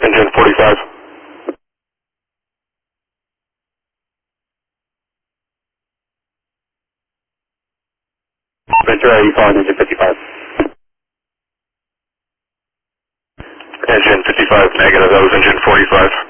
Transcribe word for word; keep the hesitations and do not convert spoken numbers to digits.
Engine forty-five. Ventura, you calling engine fifty-five? Engine fifty-five negative, that was engine forty-five.